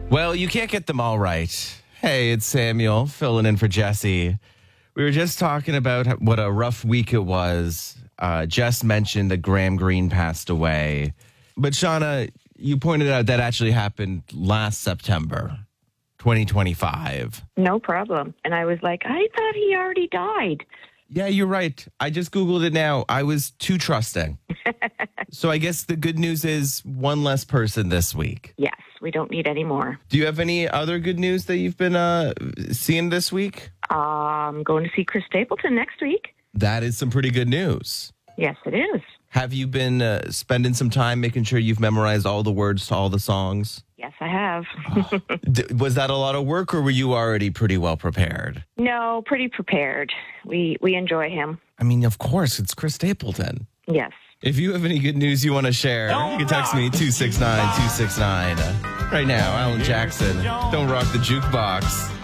Well, you can't get them all right. Hey, it's Samuel filling in for Jesse. We were just talking about what a rough week it was. Jess mentioned that Graham Greene passed away. But Shauna, you pointed out that actually happened last September, 2025. No problem. And I was like, I thought he already died. Yeah, you're right. I just Googled it now. I was too trusting. So I guess the good news is one less person this week. Yes, we don't need any more. Do you have any other good news that you've been seeing this week? I'm going to see Chris Stapleton next week. That is some pretty good news. Yes, it is. Have you been spending some time making sure you've memorized all the words to all the songs? Yes, I have. Was that a lot of work, or were you already pretty well prepared? No, pretty prepared. We enjoy him. I mean, of course, it's Chris Stapleton. Yes. If you have any good news you want to share, you can text me 269-269. Right now, Alan Jackson, Don't Rock the Jukebox.